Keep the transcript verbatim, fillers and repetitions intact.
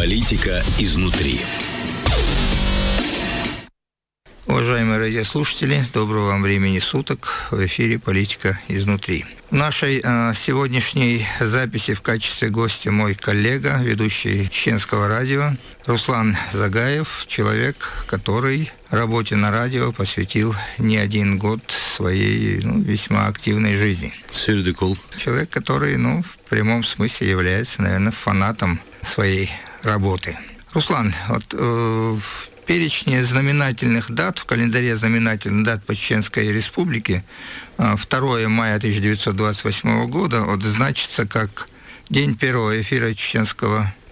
Политика изнутри. Уважаемые радиослушатели, доброго вам времени суток. В эфире «Политика изнутри». В нашей э, сегодняшней записи в качестве гостя мой коллега, ведущий Чеченского радио Руслан Загаев, человек, который работе на радио посвятил не один год своей ну, весьма активной жизни. Сердикол. Человек, который ну, в прямом смысле является, наверное, фанатом своей работы. Руслан, вот э, в перечне знаменательных дат, в календаре знаменательных дат по Чеченской Республике второе мая тысяча девятьсот двадцать восьмого года вот, значится как день первого эфира Чеченского